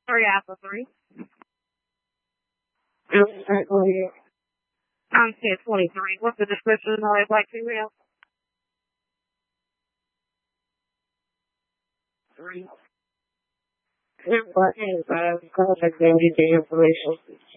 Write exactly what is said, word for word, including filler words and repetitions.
three Alpha three. Okay. I'm ten twenty-three. What's the description of the black female? Three. ten fourteen, five, contact them, get the information.